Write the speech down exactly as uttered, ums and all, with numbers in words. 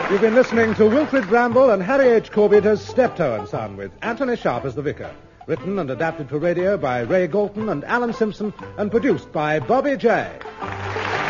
You've been listening to Wilfred Bramble and Harry H. Corbett as Steptoe and Son, with Anthony Sharp as the vicar. Written and adapted for radio by Ray Galton and Alan Simpson, and produced by Bobby J.